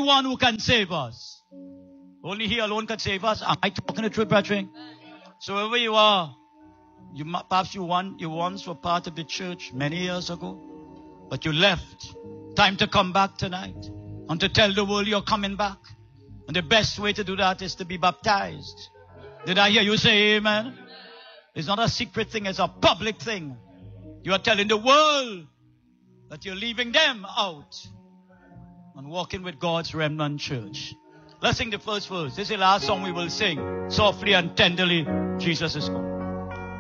one who can save us. Only He alone can save us. Am I talking the truth, brethren? So wherever you are, perhaps you once were part of the church many years ago, but you left. Time to come back tonight and to tell the world you're coming back. And the best way to do that is to be baptized. Did I hear you say amen? It's not a secret thing, it's a public thing. You are telling the world that you're leaving them out and walking with God's remnant church. Let's sing the first verse. This is the last song we will sing. Softly and tenderly, Jesus is gone.